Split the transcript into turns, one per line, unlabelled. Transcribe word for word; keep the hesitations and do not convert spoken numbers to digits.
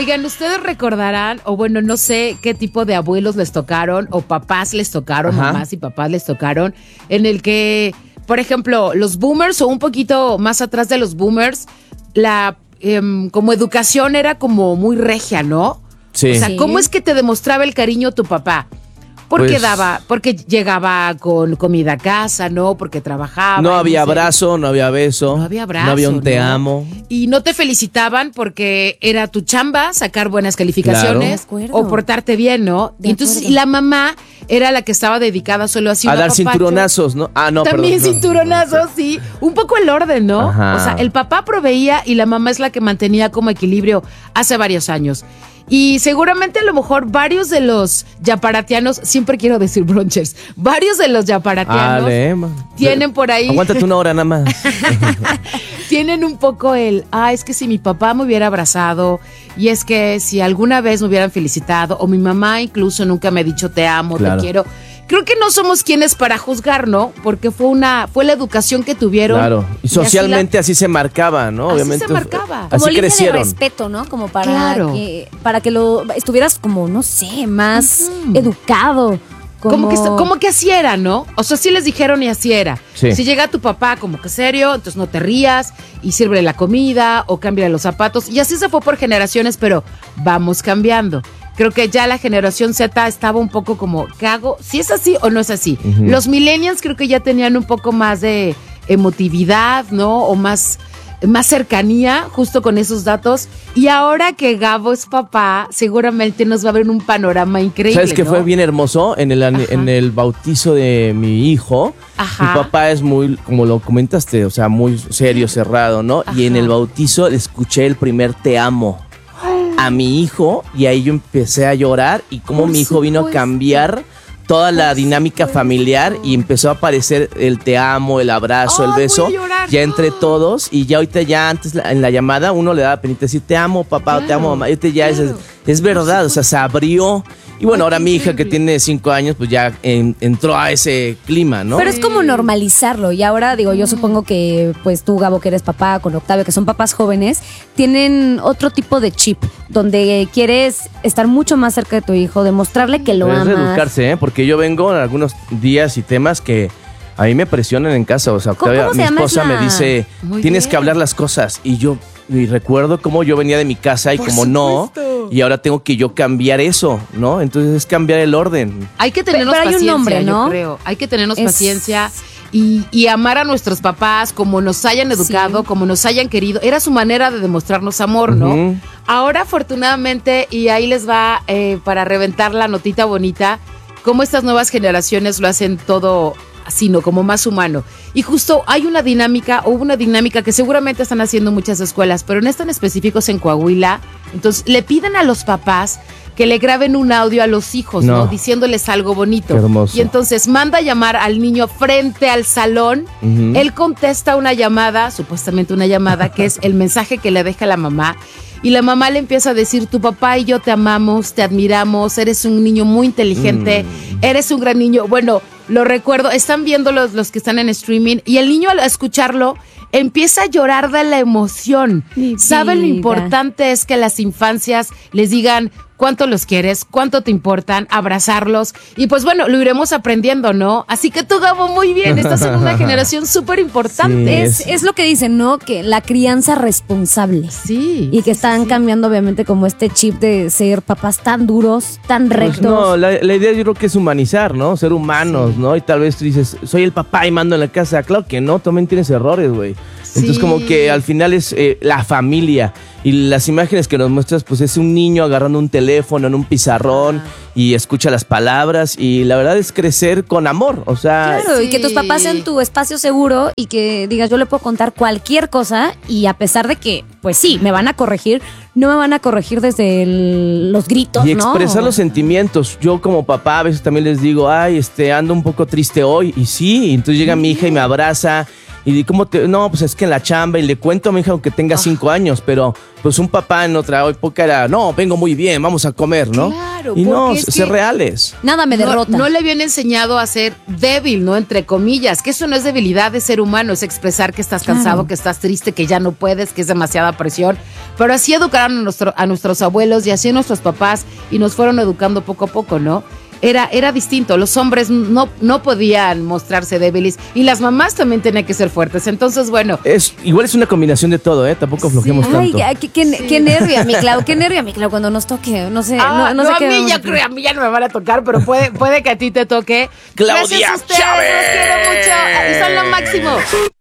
Oigan, ustedes recordarán, o bueno, no sé qué tipo de abuelos les tocaron, o papás les tocaron, Ajá. mamás y papás les tocaron, en el que, por ejemplo, los boomers o un poquito más atrás de los boomers, la eh, como educación era como muy regia, ¿no?
Sí.
O sea,
sí.
¿cómo es que te demostraba el cariño tu papá? Porque
pues,
daba, porque llegaba con comida a casa, ¿no? Porque trabajaba.
No había abrazo, no había beso.
No había abrazo.
No había un te
¿no?
amo.
Y no te felicitaban porque era tu chamba sacar buenas calificaciones
claro.
o portarte bien, ¿no?
De
y entonces
acuerdo.
la mamá era la que estaba dedicada solo así
a dar cinturonazos, ¿no? Ah, no,
También
perdón.
cinturonazos, no. sí. Un poco el orden, ¿no?
Ajá.
O sea, el papá proveía y la mamá es la que mantenía como equilibrio hace varios años. Y seguramente a lo mejor varios de los yaparatianos, siempre quiero decir bronchers, varios de los yaparatianos
Ale,
tienen por ahí...
Aguántate una hora nada más.
Tienen un poco el, ah, es que si mi papá me hubiera abrazado, y es que si alguna vez me hubieran felicitado, o mi mamá incluso nunca me ha dicho te amo, claro. te quiero... Creo que no somos quienes para juzgar, ¿no? Porque fue una fue la educación que tuvieron.
Claro. Y socialmente así, la, así se marcaba, ¿no?
Así
Obviamente.
se marcaba.
Como
así
línea
crecieron.
de respeto, ¿no? Como para
claro.
que para que lo estuvieras como, no sé, más uh-huh. educado.
Como, como, que, como que así era, ¿no? O sea, sí les dijeron y así era.
Sí.
Si llega tu papá como que serio, entonces no te rías y sírvele la comida o cámbiale los zapatos. Y así se fue por generaciones, pero vamos cambiando. Creo que ya la generación Z estaba un poco como, ¿qué hago? ¿Si es así o no es así? Uh-huh. Los millennials creo que ya tenían un poco más de emotividad, ¿no? O más, más cercanía justo con esos datos. Y ahora que Gabo es papá, seguramente nos va a ver un panorama increíble,
¿Sabes qué
¿no?
fue bien hermoso? En el, en el bautizo de mi hijo, Ajá. mi papá es muy, como lo comentaste, o sea, muy serio, cerrado, ¿no? Ajá. Y en el bautizo escuché el primer te amo a mi hijo y ahí yo empecé a llorar y cómo mi hijo vino a cambiar toda la dinámica familiar y empezó a aparecer el te amo, el abrazo, oh, el beso ya entre todos y ya ahorita ya antes en la llamada uno le daba penita decir te amo papá, claro, te amo mamá, y ahorita ya claro. es, es verdad, o sea, se abrió. Y bueno, ahora mi hija que tiene cinco años, pues ya en, entró a ese clima, ¿no?
Pero es como normalizarlo. Y ahora, digo, yo supongo que pues tú, Gabo, que eres papá, con Octavio, que son papás jóvenes, tienen otro tipo de chip, donde quieres estar mucho más cerca de tu hijo, demostrarle que lo
Pero
amas.
Es educarse, ¿eh? Porque yo vengo en algunos días y temas que a mí me presionan en casa. O sea, Octavia,
¿Cómo se
mi
llama
esposa
esa?
me dice,
Muy
tienes
bien.
que hablar las cosas. Y yo y recuerdo cómo yo venía de mi casa y
Por
como
supuesto.
no, y ahora tengo que yo cambiar eso, ¿no? Entonces es cambiar el orden.
Hay que tenernos
pero hay un
paciencia,
nombre, ¿no?
yo creo. Hay que tenernos
Es...
paciencia y, y amar a nuestros papás como nos hayan educado,
sí.
como nos hayan querido. Era su manera de demostrarnos amor, ¿no?
Uh-huh.
Ahora, afortunadamente, y ahí les va eh, para reventar la notita bonita, cómo estas nuevas generaciones lo hacen todo sino como más humano. Y justo hay una dinámica, o hubo una dinámica que seguramente están haciendo muchas escuelas, pero en esto en específicos en Coahuila, entonces le piden a los papás que le graben un audio a los hijos, ¿no?
No.
Diciéndoles algo bonito.
Qué hermoso.
Y entonces manda a llamar al niño frente al salón,
Uh-huh.
él contesta una llamada, supuestamente una llamada, que es el mensaje que le deja la mamá, y la mamá le empieza a decir, tu papá y yo te amamos, te admiramos, eres un niño muy inteligente, mm. eres un gran niño. Bueno, lo recuerdo, están viendo los, los que están en streaming, y el niño al escucharlo empieza a llorar de la emoción. ¿Saben lo importante es que las infancias les digan cuánto los quieres, cuánto te importan, abrazarlos? Y pues bueno, lo iremos aprendiendo, ¿no? Así que tú, Gabo, muy bien, estás en una generación súper importante.
Sí, es, es lo que dicen, ¿no? Que la crianza responsable.
Sí.
Y que están
sí.
cambiando obviamente como este chip de ser papás tan duros, tan rectos.
Pues no, la, la idea yo creo que es humanizar, ¿no? Ser humanos, sí. ¿no? Y tal vez tú dices, soy el papá y mando en la casa. Claro que no, también tienes errores, güey.
Sí.
Entonces como que al final es eh, la familia. Y las imágenes que nos muestras, pues es un niño agarrando un teléfono en un pizarrón ah. y escucha las palabras. Y la verdad es crecer con amor, o sea...
Claro,
sí.
y que tus papás sean tu espacio seguro y que digas, yo le puedo contar cualquier cosa y a pesar de que, pues sí, me van a corregir, no me van a corregir desde el, los gritos,
y
¿no?
expresar los sentimientos. Yo como papá a veces también les digo, ay, este, ando un poco triste hoy. Y sí, y entonces llega mi hija y me abraza... ¿Y cómo te...? No, pues es que en la chamba, y le cuento a mi hija aunque tenga cinco años, pero pues un papá en otra época era, no, vengo muy bien, vamos a comer, ¿no?
Claro,
y no,
es
ser
que
reales.
Nada me derrota.
No, no le habían enseñado a ser débil, ¿no? Entre comillas, que eso no es debilidad de ser humano, es expresar que estás cansado, claro, que estás triste, que ya no puedes, que es demasiada presión. Pero así educaron a, nuestro, a nuestros abuelos y así a nuestros papás y nos fueron educando poco a poco, ¿no? Era, era distinto, los hombres no, no podían mostrarse débiles y las mamás también tenían que ser fuertes. Entonces, bueno.
Es, igual es una combinación de todo, ¿eh? Tampoco aflojemos
sí.
tanto.
Ay, qué, qué, sí. qué nervio, mi Clau, qué nervio, mi Clau, cuando nos toque. No sé,
ah,
no, no,
no
sé
a
qué.
mí ya creo, a mí ya no me van a tocar, pero puede, puede que a ti te toque.
Claudia
Gracias a ustedes,
Chávez.
los quiero mucho. Son lo máximo.